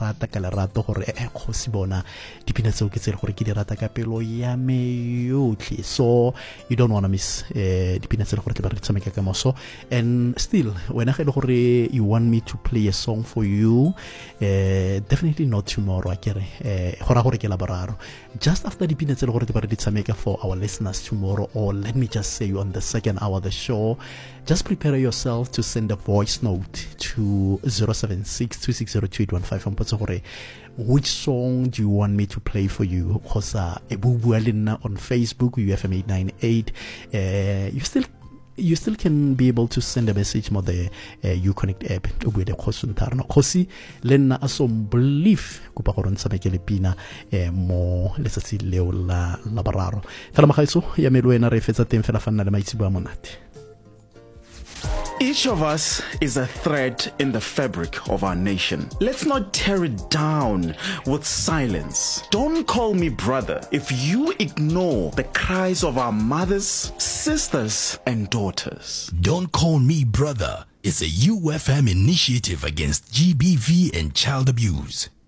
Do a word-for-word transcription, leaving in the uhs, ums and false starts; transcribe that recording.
rata ka lerato gore eh kgosi bona dipina tseo ke tsele gore ke di rata ka pelo ya me yotlhe, so you don't want to miss eh dipina tsele gore ke ba re tshameka ka moso. And still wena ge le gore you want me to play a song for you, eh definitely not tomorrow akere eh gora gore ke la boraro, just after dipina tsele gore ke ba re di tshameka for our listeners tomorrow, or let me just say you on the second hour of the show, just prepare yourself to send a voice note to zero seven six two six zero two eight one five. Which song do you want me to play for you? Because uh, on Facebook, U F M eight nine eight, uh, you still you still can be able to send a message mo the uh, Uconnect app ubwe de khosuntarno khosi lenna asom belief kupa go rontsha ke lepina eh mo letsatsi leo la la bararo fela magaitso ya melwena re fetsa teng fela fa nna le maitsibo a monate. Each of us is a thread in the fabric of our nation. Let's not tear it down with silence. Don't call me brother if you ignore the cries of our mothers, sisters, and daughters. Don't Call Me Brother is a U F M initiative against G B V and child abuse.